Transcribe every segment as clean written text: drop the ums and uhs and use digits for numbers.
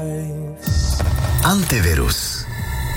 Antivirus.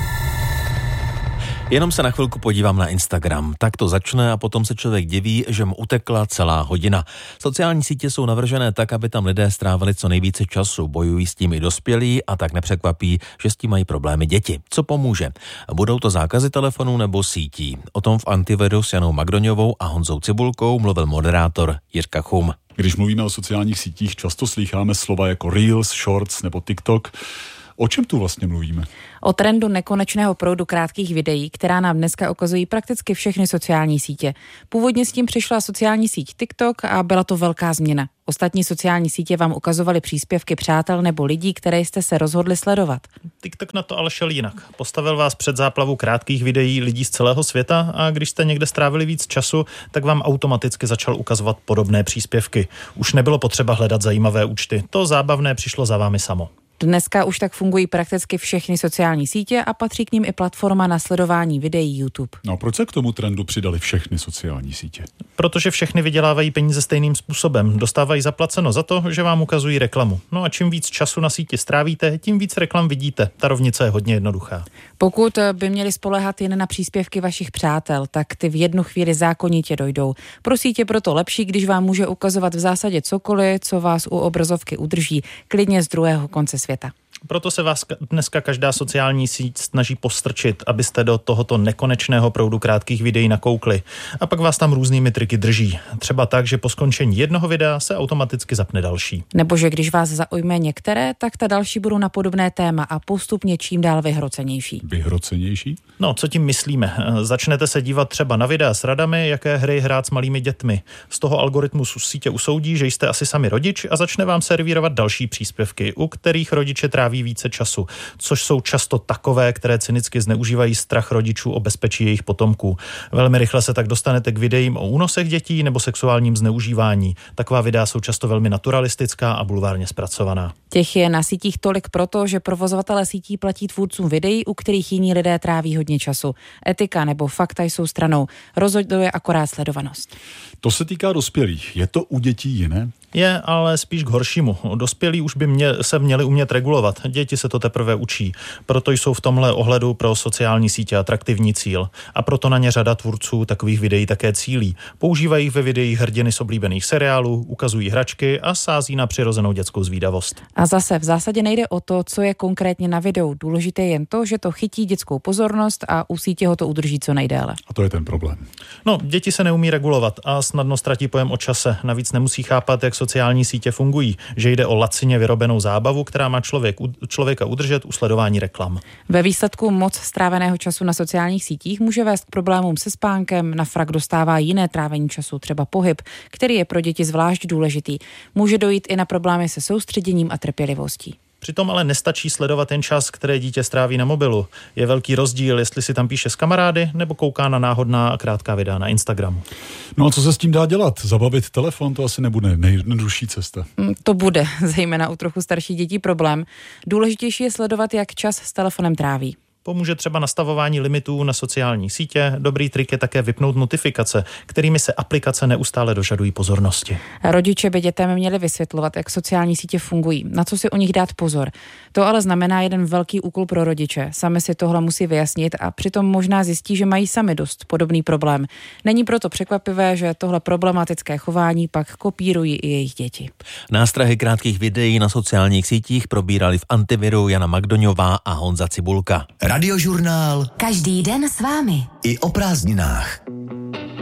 Jenom se na chvilku podívám na Instagram. Tak to začne a potom se člověk diví, že mu utekla celá hodina. Sociální sítě jsou navržené tak, aby tam lidé strávili co nejvíce času. Bojují s tím i dospělí a tak nepřekvapí, že s tím mají problémy děti. Co pomůže? Budou to zákazy telefonů nebo sítí? O tom v Antiviru s Janou Magdoňovou a Honzou Cibulkou mluvil moderátor Jirka Chum. Když mluvíme o sociálních sítích, často slýcháme slova jako Reels, Shorts nebo TikTok. O čem tu vlastně mluvíme? O trendu nekonečného proudu krátkých videí, která nám dneska ukazují prakticky všechny sociální sítě. Původně s tím přišla sociální síť TikTok a byla to velká změna. Ostatní sociální sítě vám ukazovaly příspěvky přátel nebo lidí, které jste se rozhodli sledovat. TikTok na to ale šel jinak. Postavil vás před záplavu krátkých videí lidí z celého světa a když jste někde strávili víc času, tak vám automaticky začal ukazovat podobné příspěvky. Už nebylo potřeba hledat zajímavé účty. To zábavné přišlo za vámi samo. Dneska už tak fungují prakticky všechny sociální sítě a patří k nim i platforma na sledování videí YouTube. No a proč se k tomu trendu přidali všechny sociální sítě? Protože všechny vydělávají peníze stejným způsobem. Dostávají zaplaceno za to, že vám ukazují reklamu. No a čím víc času na síti strávíte, tím víc reklam vidíte. Ta rovnice je hodně jednoduchá. Pokud by měli spoléhat jen na příspěvky vašich přátel, tak ty v jednu chvíli zákonitě dojdou. Pro sítě proto lepší, když vám může ukazovat v zásadě cokoliv, co vás u obrazovky udrží, klidně z druhého konce světa. Proto se vás dneska každá sociální síť snaží postrčit, abyste do tohoto nekonečného proudu krátkých videí nakoukli. A pak vás tam různými triky drží. Třeba tak, že po skončení jednoho videa se automaticky zapne další. Nebo že když vás zaujme některé, tak ta další budou na podobné téma a postupně čím dál vyhrocenější. Vyhrocenější? No, co tím myslíme? Začnete se dívat třeba na videa s radami, jaké hry hrát s malými dětmi. Z toho algoritmus sítě usoudí, že jste asi sami rodič a začne vám servírovat další příspěvky, u kterých rodiče tráví více času, což jsou často takové, které cynicky zneužívají strach rodičů o bezpečí jejich potomků. Velmi rychle se tak dostanete k videím o únosech dětí nebo sexuálním zneužívání. Taková videa jsou často velmi naturalistická a bulvárně zpracovaná. Těch je na sítích tolik proto, že provozovatelé sítí platí tvůrcům videí, u kterých jiní lidé tráví hodně času. Etika nebo fakta jsou stranou. Rozhoduje akorát sledovanost. To se týká dospělých. Je to u dětí jiné? Je, ale spíš k horšímu. Dospělí už by se měli umět regulovat. Děti se to teprve učí. Proto jsou v tomhle ohledu pro sociální sítě atraktivní cíl. A proto na ně řada tvůrců takových videí také cílí. Používají ve videích hrdiny z oblíbených seriálů, ukazují hračky a sází na přirozenou dětskou zvídavost. A zase v zásadě nejde o to, co je konkrétně na videu. Důležité je jen to, že to chytí dětskou pozornost a u sítě ho to udrží co nejdéle. A to je ten problém. No, děti se neumí regulovat a snadno ztratí pojem o čase. Navíc nemusí chápat, jak sociální sítě fungují, že jde o lacině vyrobenou zábavu, která má člověka udržet u sledování reklam. Ve výsledku moc stráveného času na sociálních sítích může vést k problémům se spánkem, na frak dostává jiné trávení času, třeba pohyb, který je pro děti zvlášť důležitý. Může dojít i na problémy se soustředěním a trpělivostí. Přitom ale nestačí sledovat jen čas, které dítě stráví na mobilu. Je velký rozdíl, jestli si tam píše s kamarády nebo kouká na náhodná a krátká videa na Instagramu. No a co se s tím dá dělat? Zabavit telefon, to asi nebude nejjednodušší cesta. To bude, zejména u trochu starších dětí, problém. Důležitější je sledovat, jak čas s telefonem tráví. Pomůže třeba nastavování limitů na sociální sítě. Dobrý trik je také vypnout notifikace, kterými se aplikace neustále dožadují pozornosti. Rodiče by dětem měli vysvětlovat, jak sociální sítě fungují, na co si u nich dát pozor. To ale znamená jeden velký úkol pro rodiče. Sami si tohle musí vyjasnit a přitom možná zjistí, že mají sami dost podobný problém. Není proto překvapivé, že tohle problematické chování pak kopírují i jejich děti. Nástrahy krátkých videí na sociálních sítích probírali v Antiviru Jana Magdoňová a Honza Cibulka. Radiožurnál. Každý den s vámi. I o prázdninách.